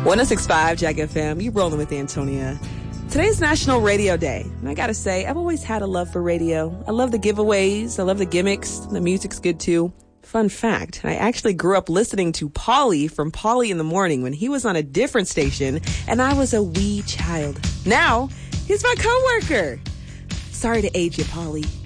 106.5 Jack FM, you rolling with Antonia. Today's National Radio Day, and I gotta say, I've always had a love for radio. I love the giveaways, I love the gimmicks, the music's good too. Fun fact, I actually grew up listening to Paulie from Paulie in the Morning when he was on a different station, and I was a wee child. Now, he's my coworker. Sorry to age you, Paulie.